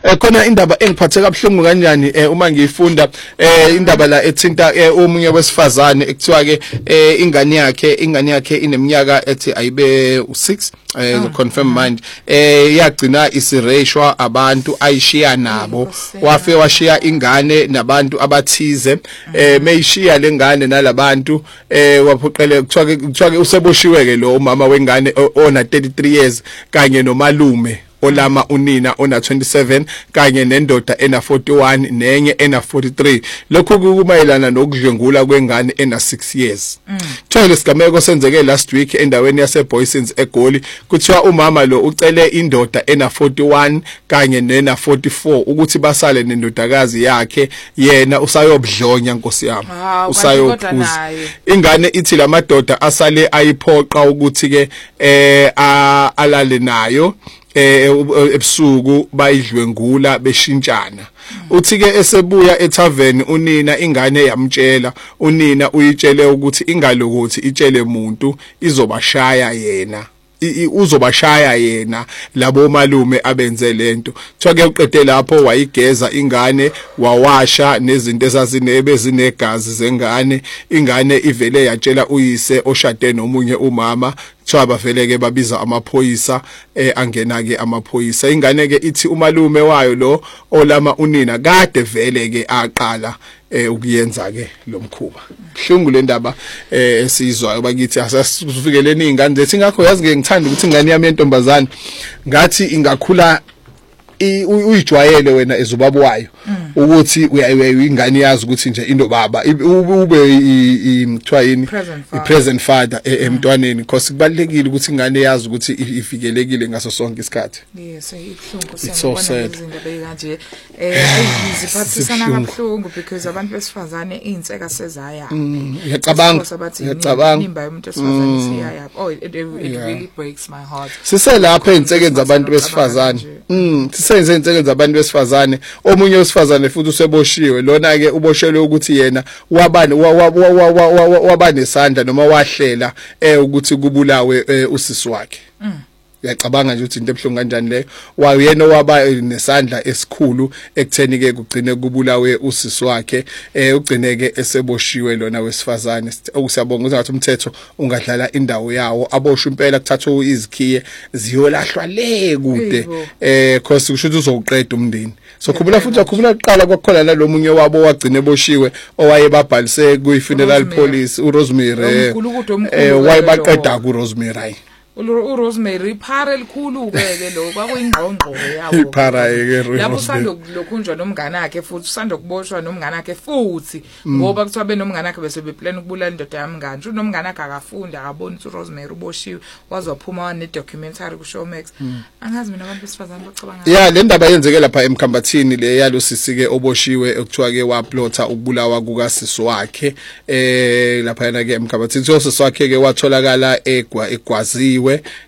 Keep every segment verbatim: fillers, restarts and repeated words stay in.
eh khona indaba engiphathe kabuhlungu kanjani eh uma ngiyifunda eh indaba la ethinta omunye wesifazane ekuthiwa ke eh ingane yakhe ingane yakhe ineminyaka ethi ayibe u six eh confirm mind eh yagcina isireshwa abantu ayishiya nabo wafe washiya ingane nabantu abathize eh meyishiya lengane nalabantu eh waphoqele kuthiwa kuthiwa useboshiwe ke lo mama wengane ona thirty-three years kanye nomalume olama unina ona twenty-seven kanye nendoda ena forty-one nenye ena forty-three lokho kumayelana nokudlengula kwengane ena six years kuthiwa lesigameko senzeke last week endaweni yase Boysens eGoli kuthiwa umama lo ucele indoda ena forty-one kanye nena forty-four ukuthi basale nendodakazi yakhe yena usayobudlonya nkosi yami usayophuza ingane ithi lamadoda asale ayiphoqa ukuthi ke eh alale nayo eh ebusuku bayidlwengula beshintshana uthi ke esebuya etavern unina ingane yamtshela unina uyitshele ukuthi ingalokothi itshele umuntu izobashaya yena uzobashaya yena labo malume abenze lento kuthiwa ke uqede lapho wayigeza ingane wawasha nezinto ezazinebe zinegazi zengane ingane ivele yatshela uyise oshade nomunye umama kuthiwa bavele ke babiza amaphoyisa eh angena ke amaphoyisa ingane ke ithi umalume wayo lo olama unina kade vele ke aqala eh ukuyenza ke lomkhuba buhlungu le ndaba eh esizwayo bakithi asasifikeleni ingane zethu ngakho yazi ke ngithanda ukuthi ingane yami yentombazane ngathi ingakhula uyijwayele wena ezubaba wayo ukuthi uyingane yazi ukuthi nje into baba ube ikuthiwa yini i-present father emntwaneni because kubalekile ukuthi ingane yazi ukuthi ifikelekile ngaso sonke isikhathi. Yes, ibhlungu siyabona izinto bekanje eh ayiziphathisana kabuhlungu because abantu besifazane inseka sezaya. Ngiyacabanga ngiyacabanga imba yomuntu esifazane siyaya. Oh it really breaks my heart. Siselapha einsekeni zabantu besifazane. Mm senze inseke zabantu besifazane omunye wesifazane futhi useboshiwe lona ke uboshelwe ukuthi yena wabani wabani nesandla noma wahlela eh ukuthi kubulawe usisi wakhe. Uyacabanga nje ukuthi into ebuhlungu kanjani leyo wayena waba nesandla esikhulu ekutheni ke kugcine kubulawe usisi wakhe eh ugcineke eseboshiwe lona wesifazane okusiyabonga ukuthi umthetho ungadlala indawo yawo aboshwe impela kuthathwa izikhiye ziyolahlwa le kude eh cause kusho ukuthi uzoqeda umndeni so khubula futhi akhubula kuqala kwakhona nalomunye wabo wagcine eboshiwe owayebabhalise kuyi-funeral police uRosemary eh wayebaqeda kuRosemary uRosemary iphara elikhulu ke lo kwakuyingqongqo yabo iphara ke lapho usando lokhunjwa nomngane wakhe futhi usando kuboshwa nomngane wakhe futhi ngoba kuthiwa benomngane wakhe bese beplan ukubulala indoda yamngane nje nomngane wakhe akafunda akabona ukuthi uRosemary uboshiwe wazophuma ne documentary ku Showmax angazi mina abantu besifazane bacabanga yeah le ndaba yenzeke lapha eMkhambathini le yalosisi ke oboshiwe ekuthiwa ke waplotha ukubulawa kukasisi wakhe eh lapha yana ke eMkhambathini so sisi wakhe ke watholakala egwa egwaziwe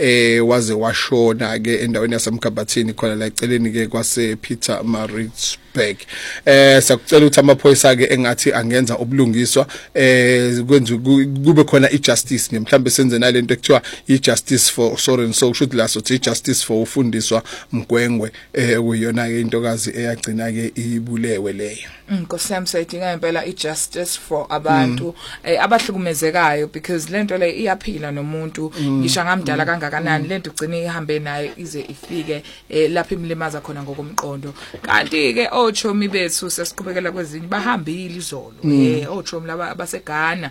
eh waze washona ke endaweni yaseMkhambathini khona la eceleni ke kwase Peter Maritzburg eh sakucela ukuthi amaphoyisa ke engathi angenza ubulungiswa eh kwenza kube khona ijustice nje mhlambe senze nalento ekuthiwa ijustice for sorry so should la so justice for ufundiswa Mgwengwe eh kuyona ke intokazi eyagcina ke ibulewe leyo. Nkosi yami sayidinga impela ijustice for abantu abahlukumezekayo because lento le iyaphila nomuntu ngisho ngamdala kangakanani lento ugcine ihambe naye ize ifike lapha imlimaza khona ngokomqondo kanti ke ochomi bethu sesiqhubekela kwezinye bahambile izolo eh ochomi laba baseGhana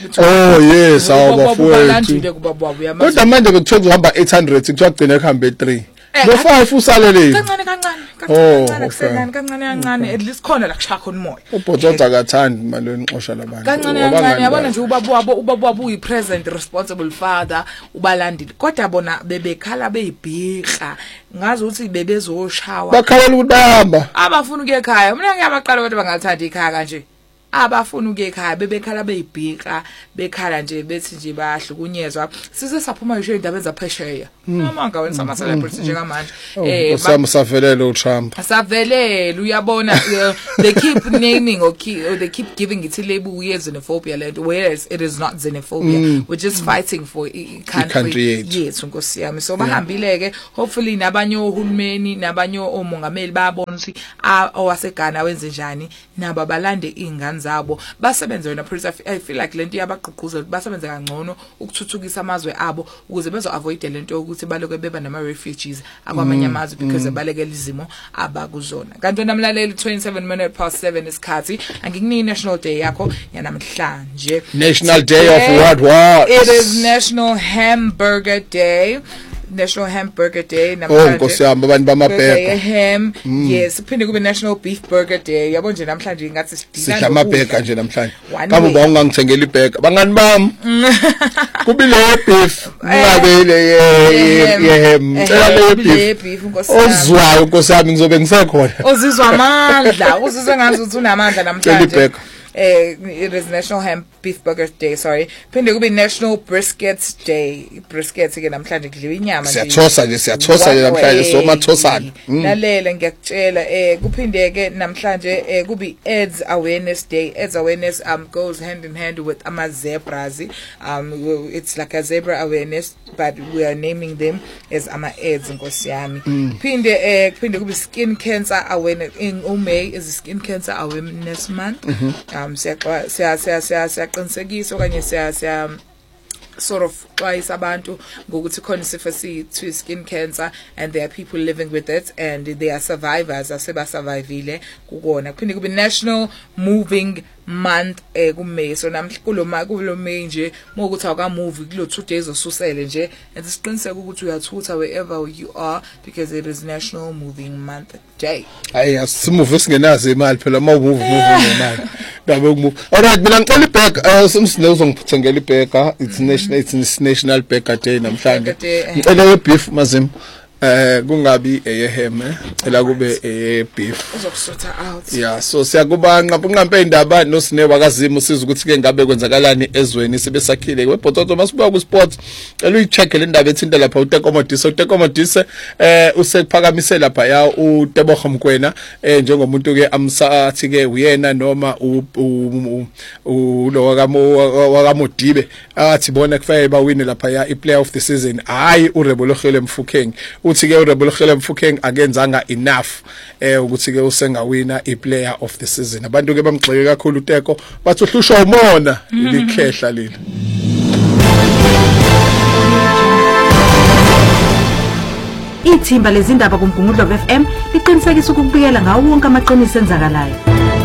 oh yes awabafowethu kodwa kodwa manje bekuthiwa uhamba eight hundred kuthiwa gcina kuhambe three no five usalele kancane kancane kancane kancane kancane kancane at least khona la kushaya khona umoya ubhotshonza akathandi imali yonixosha labantu kancane kancane yabona nje ubaba wabo ubaba wabo uyi present responsible father ubalandile kodwa bona bebekhala beyibhika ngazi ukuthi bebezoshawa bakhala ukuthi bahamba abafuna ukuya ekhaya mina ngiyabaqala kodwa bangathanda ikhaya kanje abafuna ukuya ekhaya bebekhala beyibhika bekhala nje bethi nje bahlukunyezwa size saphuma ngisho indaba ezaphesheya noma ngawenza ama celebrities njengamanje eh samusavelele uTrump savelele uyabona they keep naming or, keep, or they keep giving it a label weird xenophobia land whereas it is not xenophobia mm. we're just fighting for a country, country yes nkosi yami so bahambile ke hopefully nabanye ohulumeni nabanye omongameli babona ukuthi owaseGhana wenze njani nabo balande izingane zabo basebenze wena Prince. I feel like lento yabagqugquzela basebenze kangcono ukuthuthukisa amazwe abo ukuze bezo avoid lento ukuthi baloke beba nama refugees akwamanye amazwe because balekela izimo abakuzona. Kanti namlaleli twenty-seven minutes past seven isikhathi angikuni National Day yakho yanamhlanje. National Day of what what? It is National Hamburger Day. National Hamburger Day namhlanje. Oh nkosiyami abantu bamabheka. Ham. Yes, kuphinde kube National Beef Burger Day. Yabo nje namhlanje ngathi sidila. Sidla amabheka nje namhlanje. Kabe ba ungangithengela ibheka. Bangani bami. Kubile beef. Ngabe le ye ham. Cela le beef. Ozwayo nkosiyami ngizobe ngisekhona. Ozizwa amandla. Uzizwe ngazi ukuthi unamandla namhlanje. Eh, it is National Ham Beef Burger Day, sorry. Phinde kube National Brisket Day. Brisket ke namhlanje kudliwa inyama nje. Siyathosa nje, siyathosa nje namhlanje somathosana. Lalela ngiyakutshela eh kuphinde ke namhlanje eh kubi AIDS Awareness Day. AIDS awareness um goes hand in hand with ama zebras. Um it's like a zebra awareness but we are naming them as ama AIDS nkosiyami. Phinde eh kuphinde kubi skin cancer awareness in May is Skin Cancer Awareness Month. Um siya siya siya siyaqinisekisa okanye siya siya sort of xwayisa abantu ngokuthi khona isifo esithi skin cancer and there are people living with it and they are survivors aseba survivile kukona. Kuphinde kube National Moving Month eh kuMay, so namhla kuloma kulo May nje mokuthi awuka move kulo two days osusele nje and isiqiniseke ukuthi uyathutha wherever you are because it is National Moving Month Day. Hayi asimove singenazo imali phela ma move move ngemali ndabe ukumove. Alright mina ngicela ibheka simsine uzongithengela ibheka. It's national it's National Burger Day namhlanje. Ngicela ibeef mazim. Eh kungabi eyehem ela kube ebeef uzokusotha out. Yeah, so siyakuba nqapha nqampe indaba noSine wakazimo siza ukuthi ke ngabe kwenzakalani ezweni sibesakhile webhototo masibuka ku sports ela uyicheck le ndaba ethinta lapha uTekomodise uTekomodise eh usephakamisela lapha ya uTebogo Mkwena eh njengomuntu ke amsathi ke uyena noma u lo wakamodibe athi bona kufanele bawine lapha ya iplayer of the season hayi uRebologele Mfukeng. Uthi ke uRebologele Mfukeng akenzanga enough eh ukuthi ke usengawina iplayer of the season. Abantu ke bamgxeke kakhulu uTeko bathi uhlushwa umona likhehla leli. Ithimba lezindaba kuMgungundlo F M liqinisekisa ukubikela ngawo wonke amaqiniso enzakalayo.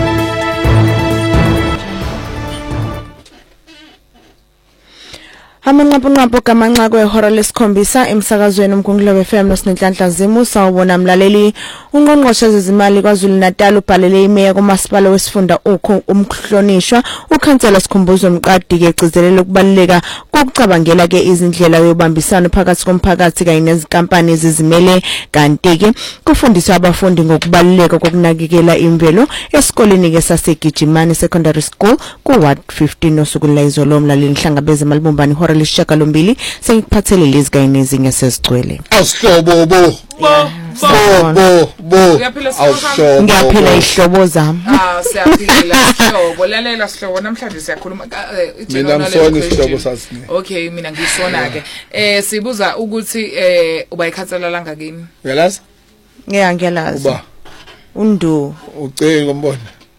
Amanqapho kamanxa kwehora lesikhombisa emsakazweni uMgungundlo F M noSinhlanhla Zimu sawubona mlaleli. Ungqongqoshe zezimali kwaZulu Natal ubhalele imeya kumasipala wesifunda ukho umhlonishwa ukhansela Sikhumbuzo Mqadi ke egcizelela ukubaluleka kokucabangela ke izindlela yobambisano phakathi komphakathi kanye nezinkampani ezizimele kanti ke kufundiswa abafundi ngokubaluleka kokunakekela imvelo esikoleni ke saseGijimani Secondary School ku Ward fifteen osukwini izolo mlaleli Nhlangabeze Malibumbani hora lishaka lombili sengiphathele lezi kanye nezinye sezigcwele. Awuhlobo bo. Bo bo bo. Awuhlobo. Ngiyaphila ihlobo zami. Ah siyaphila ihlobo. Lalela sihlobo namhlanje siyakhuluma mina ngisona isihlobo sasini. Okay mina ngisona ke. Eh sibuza ukuthi eh uba ikhansela langa kini. Uyalazi? Yeah ngiyalazi. Uba Undu. Ucinga umbona.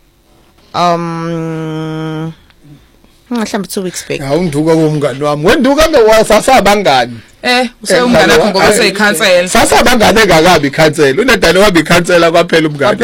Um ngahlambe two weeks back. Ha unduka komngani wami. Wenduka ngewasasa bangani. Eh useyumngane wakho ngoba seyikhansela. Sasa bangane engakabi ikhansela. Unedane wabi ikhansela kwaphela umngane.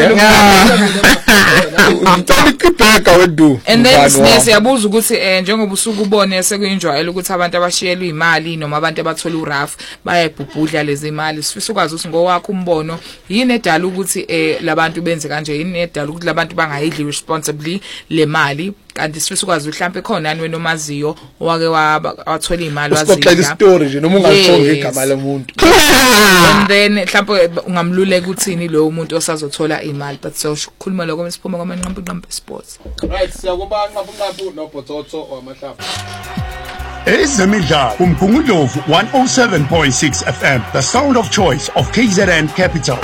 Ngicela ikibheka wendu. And then siyabuza ukuthi eh njengoba usuku ubone sekuyinjwayelo ukuthi abantu abashiyelwa imali noma abantu abathola uRAF bayayibhubhudla lezi imali. Sifisa ukwazi ukuthi ngowakho umbono yini edala ukuthi eh labantu benze kanje yini edala ukuthi labantu bangayidli responsibly le mali. Kanti sifisa ukwazi mhlawumbe khona nani wenomaziyo owake wathola imali wazidla. Usixoxela istory nje noma ungalithola igama lomuntu. And then mhlawumbe ungamluleka uthini lo umuntu osazothola imali but so ukukhuluma lokho mesiphuma kwamanqampu nqampu sports. Right siyakuba nqampu nqampu noBhototho wamahlafu. Ezemidlalo uMgungundlo one oh seven point six F M, the sound of choice of K Z N Capital.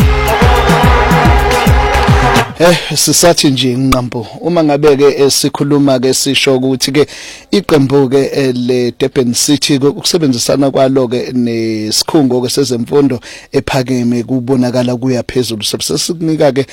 Eh sisathi nje nqampo uma ngabe ke sikhuluma ke sisho ukuthi ke iqembu ke le Durban City ukusebenzisana kwalo ke nesikhungo ke sezemfundo ephakeme kubonakala kuya phezulu sebesikunika ke